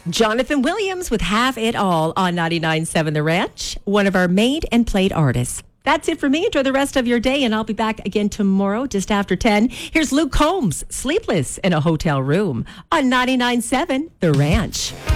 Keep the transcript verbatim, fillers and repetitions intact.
Jonathan Williams with Have It All on ninety-nine point seven The Ranch, one of our made and played artists. That's it for me. Enjoy the rest of your day, and I'll be back again tomorrow just after ten. Here's Luke Combs, Sleepless in a Hotel Room on ninety-nine point seven The Ranch.